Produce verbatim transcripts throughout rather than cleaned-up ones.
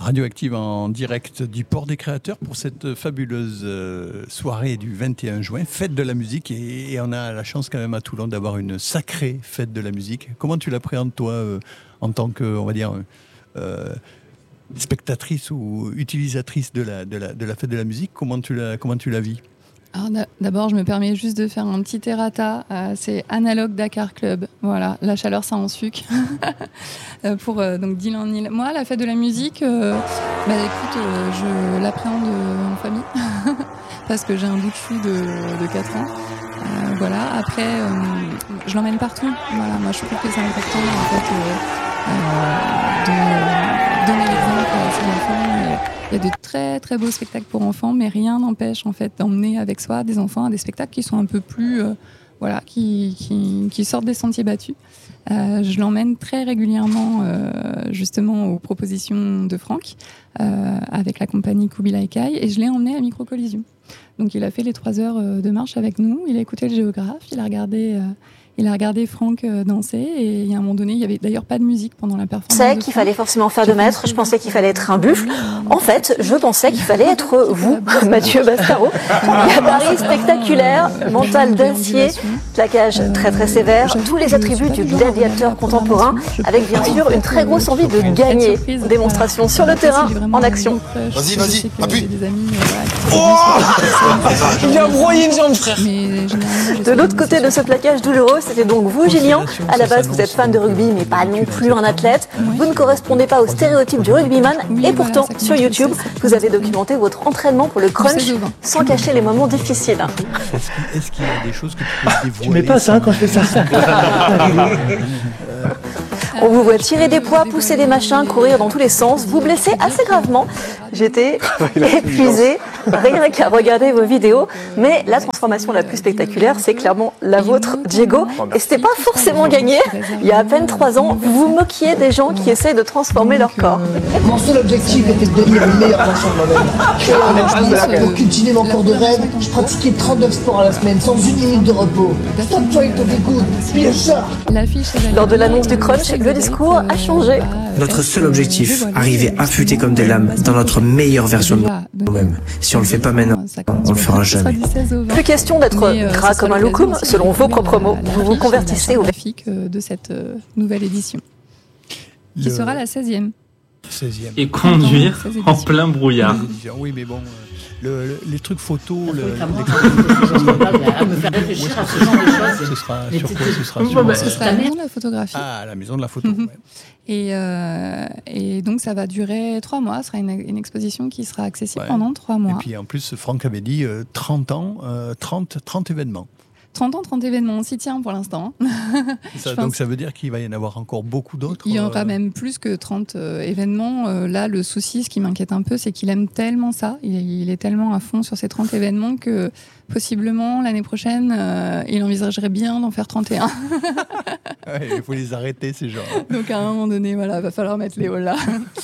Radioactive en direct du Port des Créateurs pour cette fabuleuse euh, soirée du vingt et un juin, fête de la musique. Et, et on a la chance quand même à Toulon d'avoir une sacrée fête de la musique. Comment tu l'appréhendes toi euh, en tant que, on va dire, euh, spectatrice ou utilisatrice de la, de, la, de la fête de la musique? Comment tu la, comment tu la vis? Alors, d'abord, je me permets juste de faire un petit errata. Euh, c'est Analogue Dakar Club. Voilà, la chaleur, ça en sucre. euh, pour euh, donc Dylan Hill. Moi, la fête de la musique, euh, bah, écoute, euh, je l'appréhende en famille parce que j'ai un bout de chou de, de quatre ans. Euh, voilà. Après, euh, je l'emmène partout. Voilà, moi, je trouve que c'est important en fait euh, euh, de donner l'exemple à ses enfants. Il y a de très très beaux spectacles pour enfants, mais rien n'empêche en fait d'emmener avec soi des enfants à des spectacles qui sont un peu plus, euh, voilà, qui, qui, qui sortent des sentiers battus. Euh, je l'emmène très régulièrement euh, justement aux propositions de Franck euh, avec la compagnie Kubilai Kai, et je l'ai emmené à Microcollision. Donc il a fait les trois heures de marche avec nous, il a écouté le géographe, il a regardé. Euh, Il a regardé Franck danser, et il y a un moment donné, il n'y avait d'ailleurs pas de musique pendant la performance. Je pensais qu'il fallait forcément faire de maître, je pensais qu'il fallait être un buffle. En fait, je pensais qu'il fallait être vous, Mathieu Bastaro. Gabarit spectaculaire, mental d'acier, plaquage très très sévère, tous les attributs du gladiateur contemporain, avec bien sûr une très grosse envie de gagner. Démonstration sur le terrain, en action. Vas-y, vas-y, appuie. Oh, il a broyé une jambe, frère. De l'autre côté de ce plaquage douloureux, c'était donc vous, Gillian. À la base, vous êtes fan de rugby, mais pas non plus un athlète. Vous ne correspondez pas au stéréotype du rugbyman. Et pourtant, sur YouTube, vous avez documenté votre entraînement pour le crunch sans cacher les moments difficiles. Est-ce qu'il y a des choses que tu peux dévoiler? Tu mets pas ça quand je fais ça. On vous voit tirer des poids, pousser des machins, courir dans tous les sens, vous blesser assez gravement. J'étais épuisée, rien qu'à regarder vos vidéos. Mais la transformation la plus spectaculaire, c'est clairement la vôtre, Diego. Et c'était pas forcément gagné. Il y a à peine trois ans, vous vous moquiez des gens qui essayent de transformer leur corps. Mon seul objectif était de devenir une meilleure version de moi-même. Pour cultiver mon corps de rêve, je pratiquais trente-neuf sports à la semaine, sans une minute de repos. Stop trying to be good, be a shark. Lors de l'annonce du crunch, le discours a changé. Notre seul objectif, arriver affûtés comme des lames dans notre meilleure version de nous-mêmes. Si on le fait pas maintenant, on le fera jamais. Plus question d'être gras comme un loukoum, selon vos propres mots. Vous vous convertissez au graphique de cette nouvelle édition, qui sera la seizième. seizième. Et conduire en plein brouillard. Oui, mais bon, le, le, les trucs photos, le, à me faire réfléchir à ce genre de choses. Ce sera sur quoi? Ce sera sur bah, ce sera la maison de la photographie. Ah, la maison de la photo. Mm-hmm. Ouais. Et, euh, et donc ça va durer trois mois. Ce sera une, une exposition qui sera accessible ouais. pendant trois mois. Et puis en plus, Franck avait dit euh, trente ans, euh, trente, trente événements. trente ans, trente événements, on s'y tient pour l'instant. Ça, donc ça veut dire qu'il va y en avoir encore beaucoup d'autres? Il y aura euh... même plus que trente euh, événements. Euh, là, le souci, ce qui m'inquiète un peu, c'est qu'il aime tellement ça, il, il est tellement à fond sur ces trente événements que possiblement l'année prochaine, euh, il envisagerait bien d'en faire trente et un. Ouais, il faut les arrêter, ces gens. Donc à un moment donné, voilà, va falloir mettre les hauts là.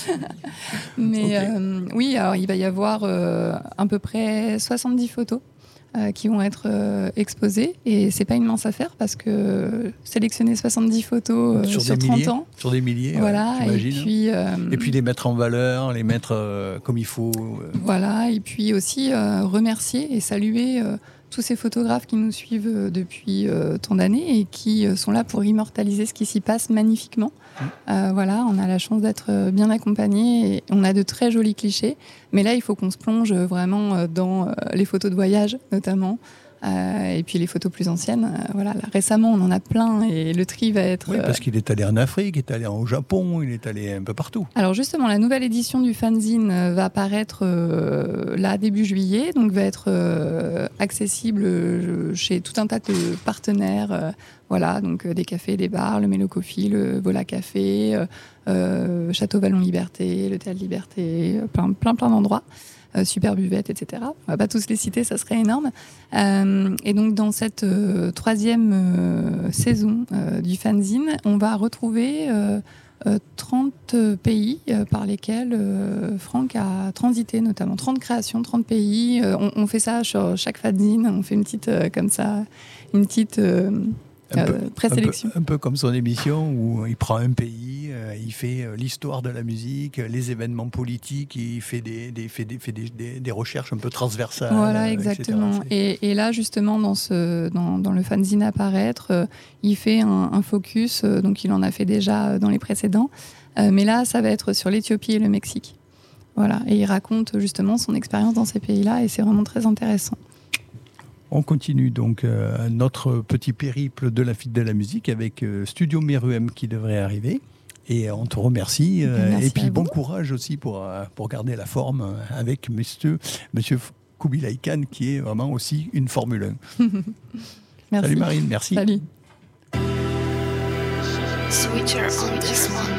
Mais okay. euh, oui, alors il va y avoir euh, à peu près soixante-dix photos. Euh, qui vont être euh, exposées, et c'est pas une mince affaire parce que sélectionner soixante-dix photos euh, sur, sur trente milliers, ans, sur des milliers, voilà, ouais, et puis euh, et puis les mettre en valeur, les mettre euh, comme il faut. Euh. Voilà, et puis aussi euh, remercier et saluer euh, tous ces photographes qui nous suivent depuis euh, tant d'années et qui euh, sont là pour immortaliser ce qui s'y passe magnifiquement. Mmh. Euh, voilà, on a la chance d'être bien accompagnés et on a de très jolis clichés. Mais là, il faut qu'on se plonge vraiment dans euh, les photos de voyage, notamment. Euh, et puis les photos plus anciennes, euh, voilà, là, récemment on en a plein et le tri va être... Oui, parce qu'il est allé en Afrique, il est allé au Japon, il est allé un peu partout. Alors justement, la nouvelle édition du fanzine euh, va apparaître euh, là début juillet, donc va être euh, accessible euh, chez tout un tas de partenaires, euh, voilà, donc euh, des cafés, des bars, le Mélo Coffee, le Vola Café, euh, euh, Château Vallon Liberté, le Théâtre Liberté, plein plein plein d'endroits. Euh, super buvette, et cetera. On va pas tous les citer, ça serait énorme. Euh, et donc dans cette euh, troisième euh, saison euh, du fanzine, on va retrouver euh, euh, trente pays euh, par lesquels euh, Franck a transité, notamment trente créations, trente pays. Euh, on, on fait ça sur chaque fanzine, on fait une petite euh, comme ça, une petite euh, Un peu, euh, présélection. Un peu, un peu comme son émission où il prend un pays, euh, il fait euh, l'histoire de la musique, les événements politiques, il fait des, des, fait des, fait des, des, des recherches un peu transversales. Voilà, euh, exactement. et, et, et là, justement, dans, ce, dans, dans le fanzine Apparaître, euh, il fait un, un focus, euh, donc il en a fait déjà dans les précédents, euh, mais là, ça va être sur l'Éthiopie et le Mexique. Voilà, et il raconte justement son expérience dans ces pays-là, et c'est vraiment très intéressant. On continue donc euh, notre petit périple de la fête de la musique avec euh, Studio Meruem qui devrait arriver. Et on te remercie. Euh, Merci et puis bon vous. courage aussi pour, euh, pour garder la forme euh, avec monsieur, monsieur Kubilai Khan qui est vraiment aussi une Formule un. Merci. Salut Marine, merci. Salut. Switcher on this one.